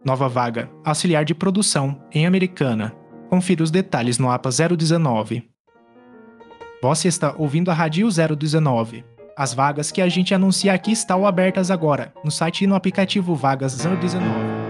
Nova vaga, auxiliar de produção, em Americana. Confira os detalhes no APA 019. Você está ouvindo a Rádio 019. As vagas que a gente anuncia aqui estão abertas agora, no site e no aplicativo Vagas 019.